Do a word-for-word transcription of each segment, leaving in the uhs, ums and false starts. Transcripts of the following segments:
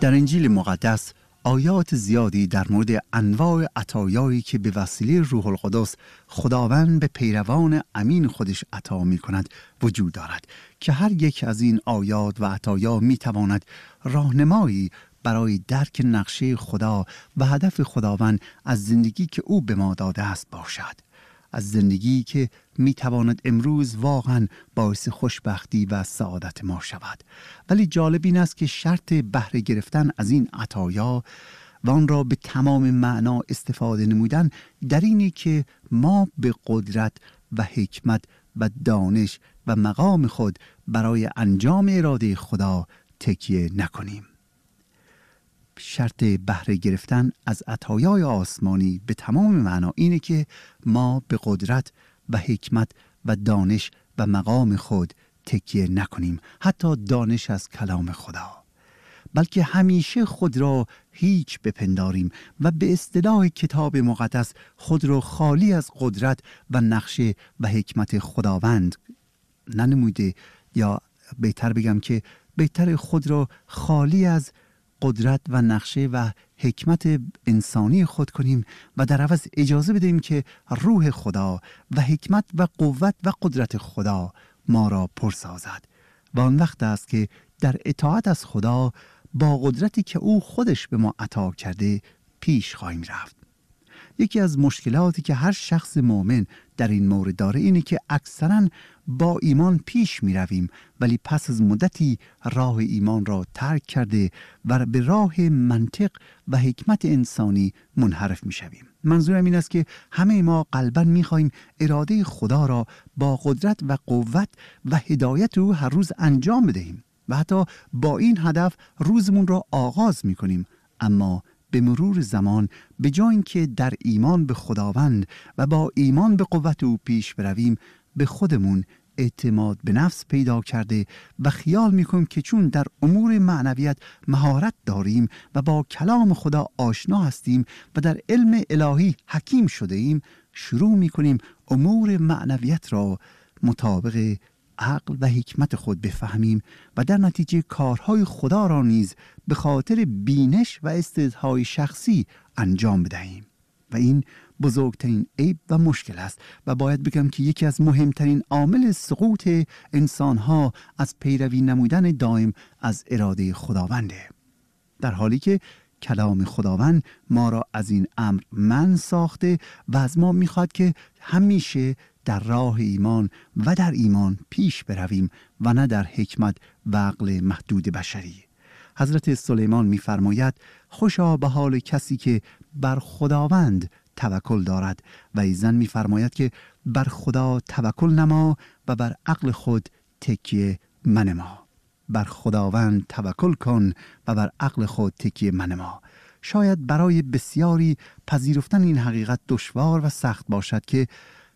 در انجیل مقدس آیات زیادی در مورد انواع عطایایی که به وسیله روح القدس خداوند به پیروان امین خودش عطا می کند وجود دارد که هر یک از این آیات و عطایا می تواند راهنمایی برای درک نقشه خدا و هدف خداوند از زندگی که او به ما داده است باشد. از زندگی که می تواند امروز واقعا باعث خوشبختی و سعادت ما شود. ولی جالب این است که شرط بهره گرفتن از این عطایا و آن را به تمام معنا استفاده نمودن در اینی که ما به قدرت و حکمت و دانش و مقام خود برای انجام اراده خدا تکیه نکنیم. شرط بهره گرفتن از عطایای آسمانی به تمام معنا اینه که ما به قدرت و حکمت و دانش و مقام خود تکیه نکنیم، حتی دانش از کلام خدا، بلکه همیشه خود را هیچ بپنداریم و به اصطلاح کتاب مقدس خود را خالی از قدرت و نقشه و حکمت خداوند ننموده، یا بهتر بگم که بهتر خود را خالی از قدرت و نقشه و حکمت انسانی خود کنیم و در عوض اجازه بدهیم که روح خدا و حکمت و قوت و قدرت خدا ما را پر سازد. و آن وقت است که در اطاعت از خدا با قدرتی که او خودش به ما عطا کرده پیش خواهیم رفت. یکی از مشکلاتی که هر شخص مؤمن در این مورد داره اینه که اکثراً با ایمان پیش می رویم ولی پس از مدتی راه ایمان را ترک کرده و به راه منطق و حکمت انسانی منحرف می شویم. منظورم این است که همه ما قلباً می خواهیم اراده خدا را با قدرت و قوت و هدایت او هر روز انجام بدهیم و حتی با این هدف روزمون را آغاز می کنیم، اما به مرور زمان به جای اینکه در ایمان به خداوند و با ایمان به قوت او پیش برویم، به خودمون اعتماد به نفس پیدا کرده و خیال میکنیم که چون در امور معنویت مهارت داریم و با کلام خدا آشنا هستیم و در علم الهی حکیم شده ایم، شروع میکنیم امور معنویت را مطابق عقل و حکمت خود بفهمیم و در نتیجه کارهای خدا را نیز به خاطر بینش و استعدادهای شخصی انجام بدهیم. و این بزرگترین عیب و مشکل است و باید بگم که یکی از مهمترین عامل سقوط انسانها از پیروی نمودن دائم از اراده خداونده، در حالی که کلام خداوند ما را از این امر منع ساخته و از ما میخواد که همیشه در راه ایمان و در ایمان پیش برویم و نه در حکمت و عقل محدود بشری. حضرت سلیمان می‌فرماید خوشا به حال کسی که بر خداوند توکل دارد و ایزن می‌فرماید که بر خدا توکل نما و بر عقل خود تکیه منما. بر خداوند توکل کن و بر عقل خود تکیه منما. شاید برای بسیاری پذیرفتن این حقیقت دشوار و سخت باشد که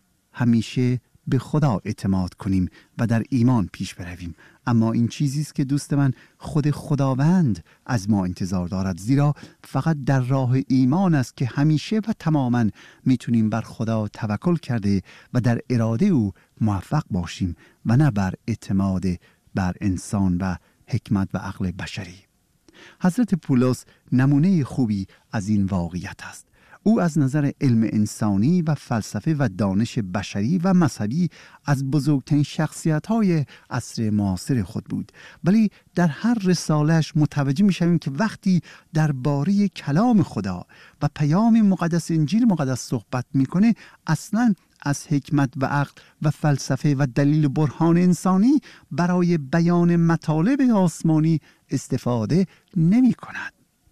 همیشه به خدا اعتماد کنیم و در ایمان پیش برویم، اما این چیزی است که دوست من خود خداوند از ما انتظار دارد، زیرا فقط در راه ایمان است که همیشه و تماما میتونیم بر خدا توکل کرده و در اراده او موفق باشیم و نه بر اعتماد بر انسان و حکمت و عقل بشری. حضرت پولس نمونه خوبی از این واقعیت است. او از نظر علم انسانی و فلسفه و دانش بشری و مذهبی از بزرگترین شخصیت‌های عصر معاصر خود بود، ولی در هر رساله‌اش متوجه می‌شویم که وقتی درباره کلام خدا و پیام مقدس انجیل مقدس صحبت می‌کنه، اصلاً از حکمت و عقل و فلسفه و دلیل برهان انسانی برای بیان مطالب آسمانی استفاده نمی‌کند.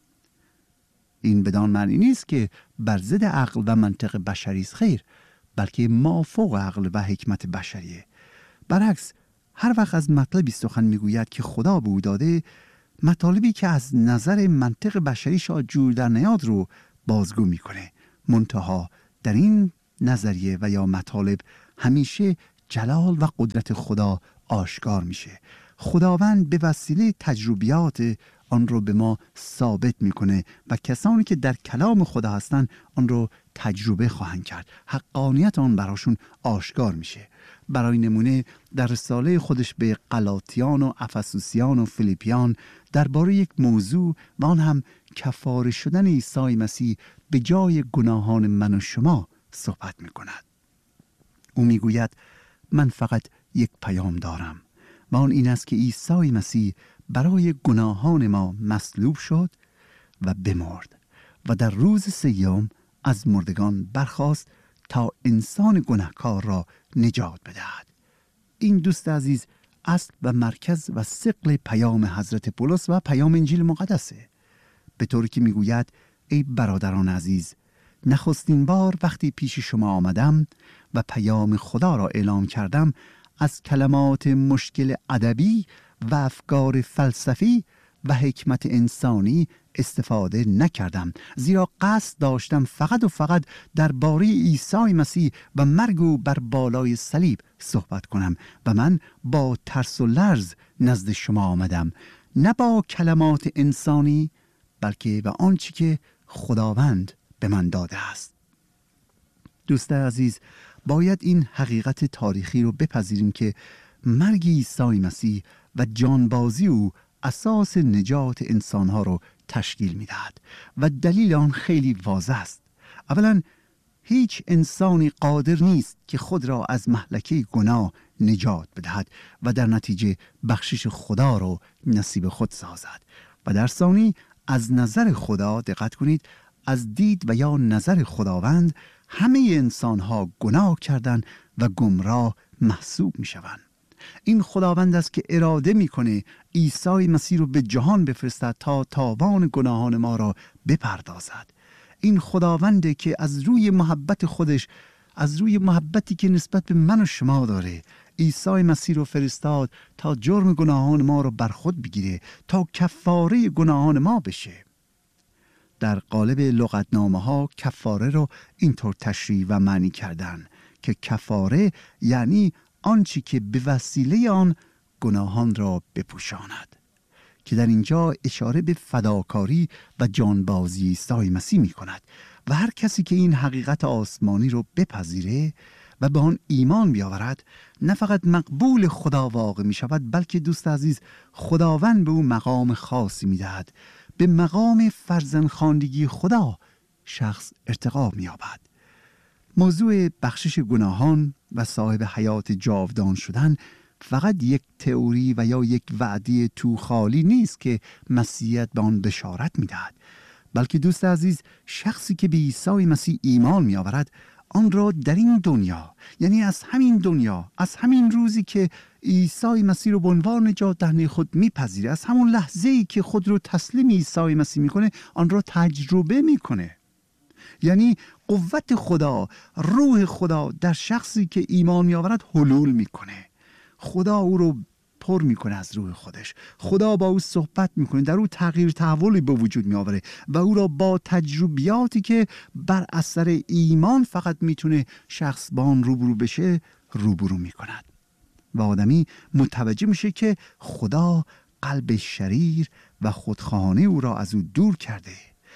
این بدان معنی نیست که بر ضد عقل و منطق بشری است، خیر، بلکه مافوق عقل و حکمت بشریه. برعکس، هر وقت از مطلبی سخن میگوید که خدا به او داده، مطالبی که از نظر منطق بشری شاید جور در نیاد رو بازگو میکنه. منتها در این نظریه و یا مطالب همیشه جلال و قدرت خدا آشکار میشه. خداوند به وسیله تجربیات آن رو به ما ثابت میکنه و کسانی که در کلام خدا هستند آن رو تجربه خواهند کرد. حقانیت آن براشون آشکار میشه. برای نمونه در رساله خودش به غلاطیان و افسوسیان و فیلیپیان درباره یک موضوع و آن هم کفاره شدن عیسی مسیح به جای گناهان من و شما صحبت می کند. او می گوید من فقط یک پیام دارم و آن این است که عیسی مسیح برای گناهان ما مصلوب شد و بمرد و در روز سیوم از مردگان برخاست تا انسان گناهکار را نجات بدهد. این دوست عزیز اصل و مرکز و ثقل پیام حضرت پولس و پیام انجیل مقدسه، به طوری که میگوید ای برادران عزیز، نخستین بار وقتی پیش شما آمدم و پیام خدا را اعلام کردم از کلمات مشکل ادبی و افکار فلسفی و حکمت انسانی استفاده نکردم، زیرا قصد داشتم فقط و فقط درباره عیسی مسیح و مرگ او بر بالای صلیب صحبت کنم و من با ترس و لرز نزد شما آمدم، نه با کلمات انسانی بلکه به آنچه که خداوند به من داده است. دوست عزیز، باید این حقیقت تاریخی رو بپذیریم که مرگ عیسی مسیح و جانبازی او اساس نجات انسانها رو تشکیل می‌دهد و دلیل آن خیلی واضح است. اولا هیچ انسانی قادر نیست که خود را از مهلکه گناه نجات بدهد و در نتیجه بخشش خدا رو نصیب خود سازد. و در ثانی از نظر خدا، دقت کنید، از دید و یا نظر خداوند همه انسانها گناه کردند و گمراه محسوب می‌شوند. این خداوند است که اراده میکنه عیسی مسیح رو به جهان بفرستد تا تاوان گناهان ما را بپردازد. این خداونده که از روی محبت خودش، از روی محبتی که نسبت به من و شما داره، عیسی مسیح رو فرستاد تا جرم گناهان ما رو بر خود بگیره، تا کفاره گناهان ما بشه. در قالب لغتنامه ها کفاره رو اینطور تشریح و معنی کردن که کفاره یعنی آنچه که به وسیله آن گناهان را بپوشاند، که در اینجا اشاره به فداکاری و جانبازی عیسی مسیح می کند. و هر کسی که این حقیقت آسمانی رو بپذیره و به آن ایمان بیاورد، نه فقط مقبول خدا واقع می شود، بلکه دوست عزیز خداوند به او مقام خاصی می دهد. به مقام فرزندخواندگی خدا شخص ارتقا می یابد. موضوع بخشش گناهان و صاحب حیات جاودان شدن فقط یک تئوری و یا یک وعده تو خالی نیست که مسیحیت به آن بشارت می‌دهد، بلکه دوست عزیز شخصی که به عیسی مسیح ایمان می‌آورد آن را در این دنیا، یعنی از همین دنیا، از همین روزی که عیسی مسیح رو به عنوان نجات دهنده خود میپذیره، از همون لحظه‌ای که خود رو تسلیم عیسی مسیح میکنه، آن را تجربه میکنه. یعنی قوت خدا، روح خدا در شخصی که ایمان میآورد حلول میکنه. خدا او رو پر میکنه از روح خودش. خدا با او صحبت میکنه، در او تغییر تحولی به وجود میآوره و او را با تجربیاتی که بر اثر ایمان فقط میتونه شخص با آن روبرو بشه روبرو میکند. و آدمی متوجه میشه که خدا قلب شریر و خودخواهانه او را از او دور کرده.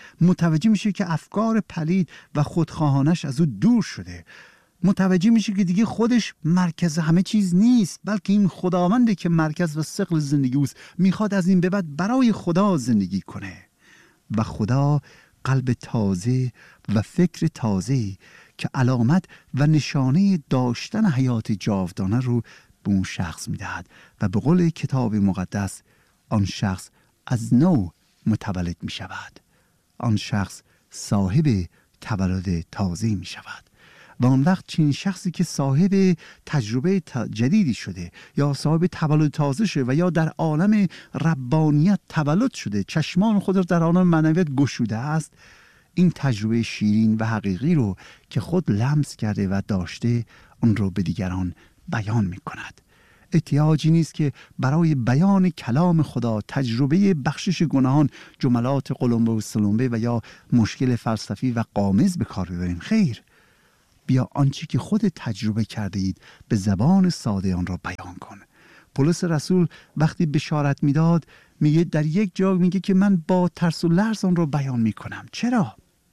متوجه میشه که افکار پلید و خودخواهانش از او دور شده. متوجه میشه که دیگه خودش مرکز همه چیز نیست، بلکه این خداونده که مرکز و ثقل زندگی اوست. میخواد از این به بعد برای خدا زندگی کنه و خدا قلب تازه و فکر تازه که علامت و نشانه داشتن حیات جاودانه رو به اون شخص میدهد و به قول کتاب مقدس آن شخص از نو متولد می شود. آن شخص صاحب تولد تازه می شود. و آن وقت چنین شخصی که صاحب تجربه جدیدی شده یا صاحب تولد تازه شده و یا در عالم ربانیت تولد شده، چشمان خود را در عالم معنویت گشوده است، این تجربه شیرین و حقیقی رو که خود لمس کرده و داشته، اون رو به دیگران بیان می کند. احتیاجی نیست که برای بیان کلام خدا، تجربه بخشش گناهان، جملات قلمبه و سلمبه و یا مشکل فلسفی و قامز به کار ببریم. خیر، بیا آنچه که خود تجربه کرده اید به زبان ساده آن را بیان کن. پولس رسول وقتی بشارت میداد، میگه در یک جا میگه که من با ترس و لرز آن را بیان میکنم. چرا؟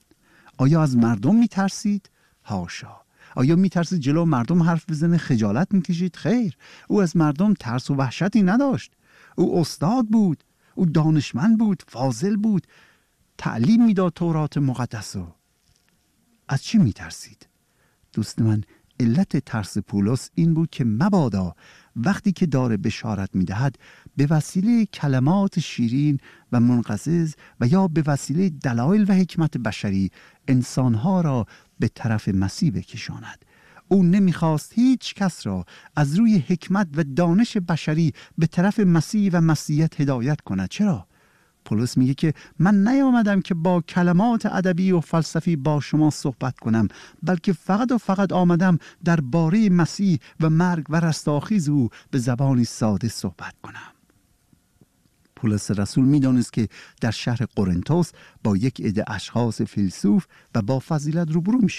آیا از مردم میترسید؟ حاشا. آیا میترسید جلو مردم حرف بزنه، خجالت میکشید؟ خیر، او از مردم ترس و وحشتی نداشت. او استاد بود، او دانشمند بود، فاضل بود، تعلیم میداد تورات مقدس. رو از چی میترسید؟ دوست من، علت ترس پولس این بود که مبادا وقتی که داره بشارت میدهد به وسیله کلمات شیرین و منقزز و یا به وسیله دلایل و حکمت بشری انسانها را به طرف مسیح بکشاند. او نمیخواست هیچ کس را از روی حکمت و دانش بشری به طرف مسیح و مسیحیت هدایت کند. چرا؟ پولس میگه که من نیامدم که با کلمات ادبی و فلسفی با شما صحبت کنم، بلکه فقط و فقط آمدم در باره مسیح و مرگ و رستاخیز او به زبانی ساده صحبت کنم. پولس رسول میدانست که در شهر قرنتوس با یک عده اشخاص فیلسوف و با فضیلت روبرو میشه،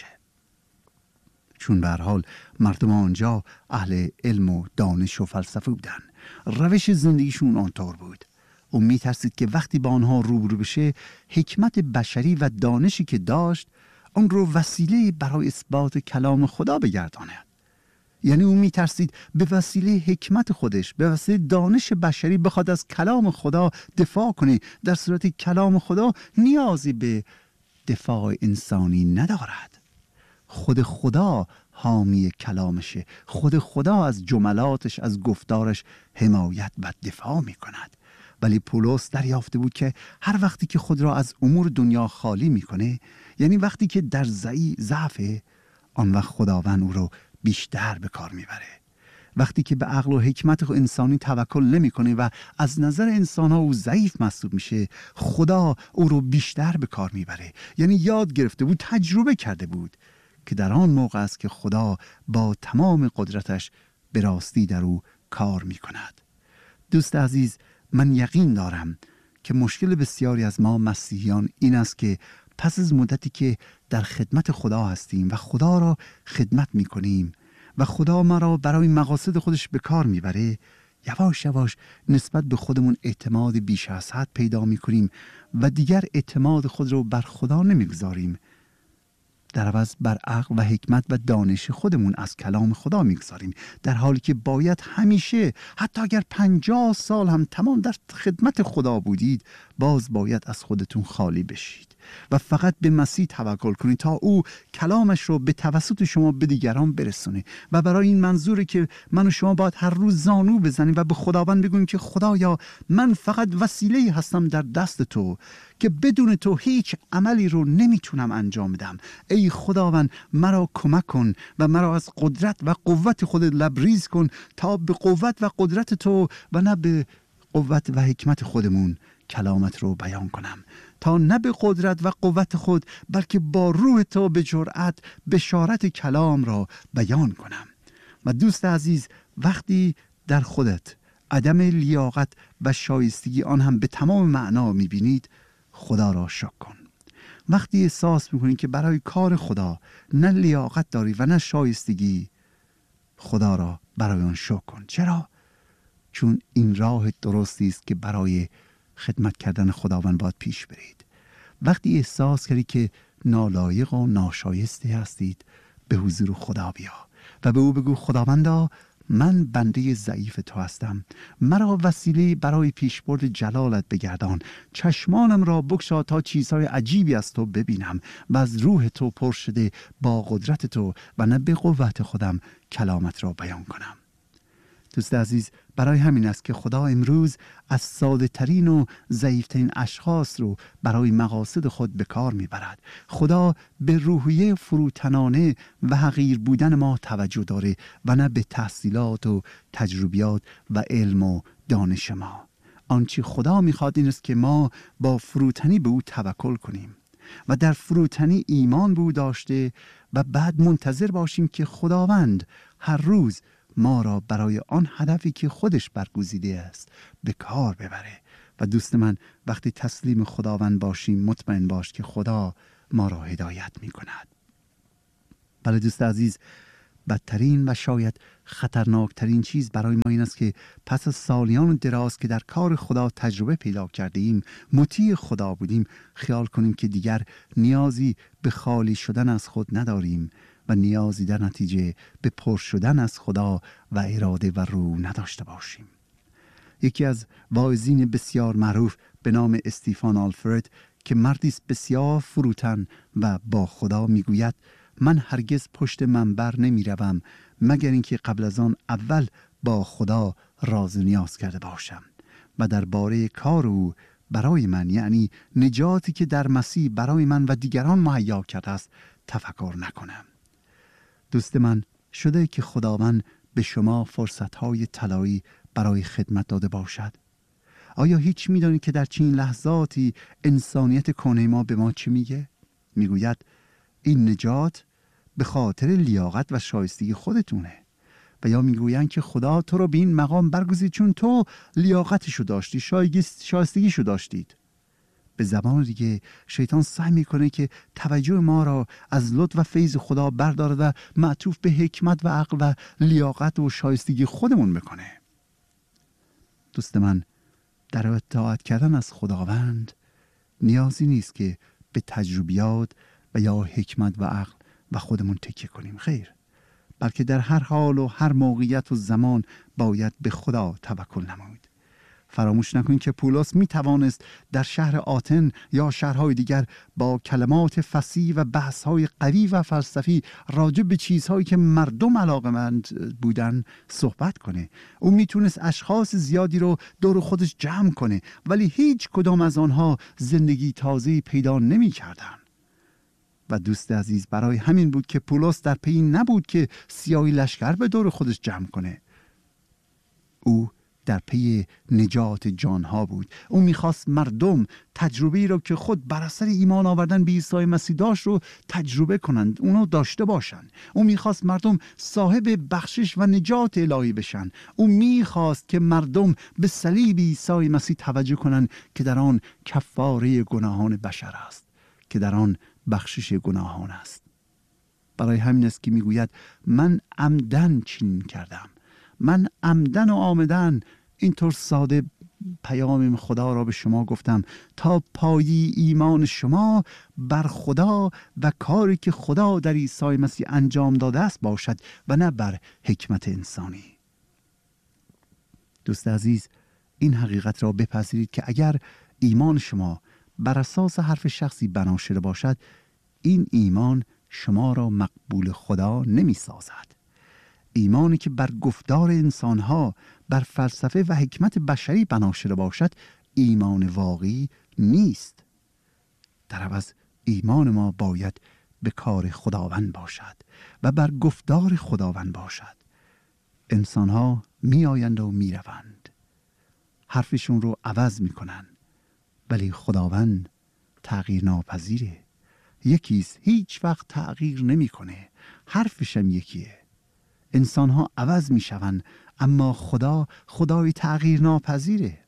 چون به هر حال مردم آنجا اهل علم و دانش و فلسفه بودن. روش زندگیشون آنطور بود. او میترسید که وقتی با آنها روبرو بشه حکمت بشری و دانشی که داشت آن رو وسیله برای اثبات کلام خدا بگرداند. یعنی او میترسید به وسیله حکمت خودش، به وسیله دانش بشری بخواد از کلام خدا دفاع کنه، در صورتی کلام خدا نیازی به دفاع انسانی ندارد. خود خدا حامی کلامشه، خود خدا از جملاتش، از گفتارش حمایت و دفاع میکند. ولی پولس دریافته بود که هر وقتی که خود را از امور دنیا خالی میکنه، یعنی وقتی که در ضعف، آن وقت خداوند او رو بیشتر به کار میبره. وقتی که به عقل و حکمت انسانی توکل نمیکنه و از نظر انسان ها او ضعیف محسوب میشه، خدا او رو بیشتر به کار میبره. یعنی یاد گرفته بود، تجربه کرده بود که در آن موقع است که خدا با تمام قدرتش به راستی در او کار میکند. دوست عزیز، من یقین دارم که مشکل بسیاری از ما مسیحیان این است که پس از مدتی که در خدمت خدا هستیم و خدا را خدمت میکنیم و خدا ما را برای مقاصد خودش به کار میبره، یواش یواش نسبت به خودمون اعتماد بیش از حد پیدا میکنیم و دیگر اعتماد خود را بر خدا نمیگذاریم، در عوض بر عقل و حکمت و دانش خودمون از کلام خدا میگذاریم، در حالی که باید همیشه، حتی اگر پنجاه سال هم تمام در خدمت خدا بودید، باز باید از خودتون خالی بشید و فقط به مسیح توکل کنید تا او کلامش رو به توسط شما به دیگران برسونه. و برای این منظوره که من و شما باید هر روز زانو بزنیم و به خداوند بگوییم که خدایا، من فقط وسیله هستم در دست تو که بدون تو هیچ عملی رو نمیتونم انجام بدم. ای خداوند، مرا کمک کن و مرا از قدرت و قوت خودت لبریز کن تا به قوت و قدرت تو و نه به قوت و حکمت خودمون کلامت رو بیان کنم، تا نه به قدرت و قوت خود بلکه با روح تو به جرأت بشارت کلام را بیان کنم. و دوست عزیز، وقتی در خودت عدم لیاقت و شایستگی آن هم به تمام معنا میبینید، خدا را شکر کن. وقتی احساس میکنی که برای کار خدا نه لیاقت داری و نه شایستگی، خدا را برای آن شکر کن. چرا؟ چون این راه درستی است که برای خدمت کردن خداوند باید پیش برید. وقتی احساس کردی که نالایق و ناشایسته هستید، به حضور خدا بیا و به او بگو خداوندا، من بنده ضعیف تو هستم، مرا وسیله برای پیشبرد جلالت بگردان، چشمانم را بگشا تا چیزهای عجیبی از تو ببینم و از روح تو پر شده با قدرت تو و نه به قوت خودم کلامت را بیان کنم. دوست عزیز، برای همین است که خدا امروز از ساده ترین و ضعیف ترین اشخاص رو برای مقاصد خود به کار میبرد. خدا به روحیه فروتنانه و حقیر بودن ما توجه داره و نه به تحصیلات و تجربیات و علم و دانش ما. آنچه خدا میخواد این است که ما با فروتنی به او توکل کنیم و در فروتنی ایمان به او داشته و بعد منتظر باشیم که خداوند هر روز ما را برای آن هدفی که خودش برگزیده است به کار ببره. و دوست من، وقتی تسلیم خداوند باشیم، مطمئن باش که خدا ما را هدایت می کند. بله دوست عزیز، بدترین و شاید خطرناکترین چیز برای ما این است که پس از سالیان دراز که در کار خدا تجربه پیدا کرده ایم، مطیع خدا بودیم، خیال کنیم که دیگر نیازی به خالی شدن از خود نداریم و نیازی در نتیجه به پر شدن از خدا و اراده و روح نداشته باشیم. یکی از واعظین بسیار معروف به نام استیفان آلفرد که مردی است بسیار فروتن و با خدا میگوید من هرگز پشت منبر نمی روم مگر اینکه قبل از آن اول با خدا راز و نیاز کرده باشم و درباره کار او برای من، یعنی نجاتی که در مسیح برای من و دیگران مهیا کرده است، تفکر نکنم. دوست من، شده که خداوند به شما فرصت‌های طلایی برای خدمت داده باشد؟ آیا هیچ می‌دانید که در چنین لحظاتی انسانیت کهنه ما به ما چی میگه؟ میگوید این نجات به خاطر لیاقت و شایستگی خودتونه. و یا میگویند که خدا تو رو به این مقام برگزید چون تو لیاقتشو داشتی، شایستگیشو داشتید. به زبان دیگه شیطان سعی میکنه که توجه ما را از لطف و فیض خدا برداره و معطوف به حکمت و عقل و لیاقت و شایستگی خودمون بکنه. دوست من، در اطاعت کردن از خداوند نیازی نیست که به تجربیات و یا حکمت و عقل و خودمون تکیه کنیم، خیر، بلکه در هر حال و هر موقعیت و زمان باید به خدا توکل نمایید. فراموش نکنید که پولس می توانست در شهر آتن یا شهرهای دیگر با کلمات فصیح و بحث‌های قوی و فلسفی راجع به چیزهایی که مردم علاقه‌مند بودن صحبت کنه. او میتونست اشخاص زیادی رو دور خودش جمع کنه، ولی هیچ کدام از آنها زندگی تازه‌ای پیدا نمی‌کردن. و دوست عزیز، برای همین بود که پولس در پی نبود که سیاهی لشکر به دور خودش جمع کنه. او در پی نجات جانها بود. او میخواست مردم تجربه‌ای رو که خود بر اثر ایمان آوردن به عیسی مسیح داشت رو تجربه کنند، اونو داشته باشن. او میخواست مردم صاحب بخشش و نجات الهی بشن. او میخواست که مردم به صلیب عیسی مسیح توجه کنند که در آن کفاره گناهان بشر است، که در آن بخشش گناهان است. برای همین است که میگوید من عمدن چنین کردم، من عمدن و آمدن اینطور ساده پیام خدا را به شما گفتم تا پایی ایمان شما بر خدا و کاری که خدا در عیسی مسیح انجام داده است باشد و نه بر حکمت انسانی. دوست عزیز، این حقیقت را بپذیرید که اگر ایمان شما بر اساس حرف شخصی بنا شده باشد، این ایمان شما را مقبول خدا نمی سازد. ایمانی که بر گفتار انسانها، بر فلسفه و حکمت بشری بنا شده باشد، ایمان واقعی نیست. در عوض ایمان ما باید به کار خداوند باشد و بر گفتار خداوند باشد. انسانها می آیند و می روند، حرفشون رو عوض می کنند، ولی خداوند تغییر ناپذیره. یکیست، هیچ وقت تغییر نمی کنه، حرفش هم یکیه. انسان ها عوض می شوند، اما خدا خدای تغییر ناپذیره.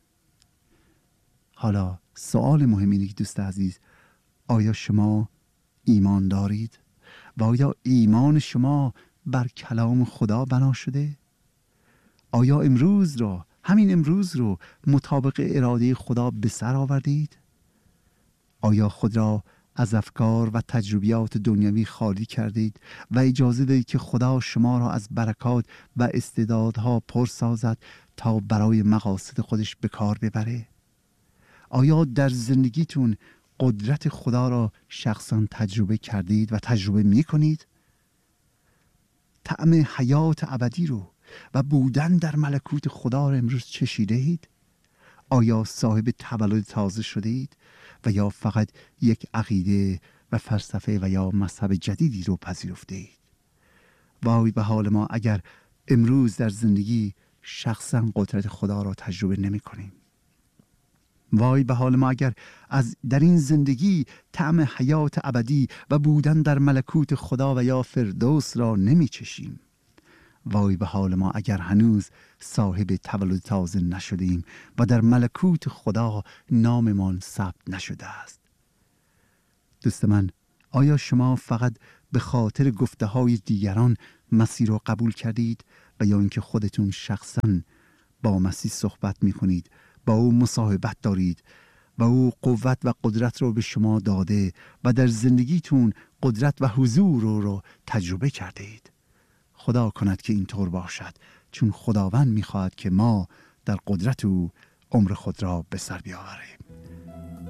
حالا سوال مهم اینه که دوست عزیز، آیا شما ایمان دارید؟ و آیا ایمان شما بر کلام خدا بنا شده؟ آیا امروز رو، همین امروز رو مطابق اراده خدا به سر آوردید؟ آیا خود را از افکار و تجربیات دنیوی خالی کردید و اجازه دادید که خدا شما را از برکات و استعدادها پر سازد تا برای مقاصد خودش به کار ببره؟ آیا در زندگیتون قدرت خدا را شخصا تجربه کردید و تجربه می کنید؟ طعم حیات ابدی رو و بودن در ملکوت خدا را امروز چشیده اید؟ آیا صاحب تولد تازه شده اید و یا فقط یک عقیده و فلسفه و یا مذهب جدیدی رو پذیرفته اید؟ وای به حال ما اگر امروز در زندگی شخصا قدرت خدا را تجربه نمی کنیم. وای به حال ما اگر از در این زندگی طعم حیات ابدی و بودن در ملکوت خدا و یا فردوس را نمی چشیم. وای به حال ما اگر هنوز صاحب تولد تازه نشدیم و در ملکوت خدا ناممان ثبت نشده است. دوست من، آیا شما فقط به خاطر گفته های دیگران مسیح را قبول کردید و یا اینکه خودتون شخصا با مسیح صحبت می کنید، با او مصاحبت دارید و او قوت و قدرت رو به شما داده و در زندگیتون قدرت و حضور رو, رو تجربه کرده اید؟ خدا کند که اینطور باشد، چون خداوند میخواهد که ما در قدرت او عمر خود را به سر بیاوریم.